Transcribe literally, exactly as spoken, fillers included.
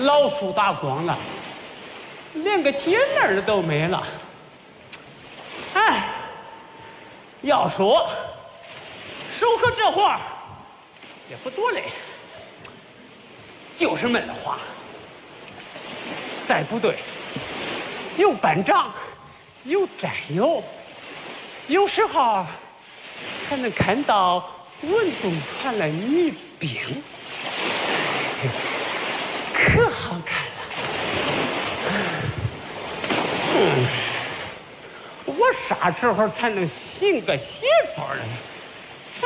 老鼠打光了，连个解闷都没了。哎，要说手和这活儿也不多累，就是闷得慌。再不对，有班长，有战友，有时候还能看到文中传来女兵，可好看了。嗯，我啥时候才能寻个媳妇儿呢？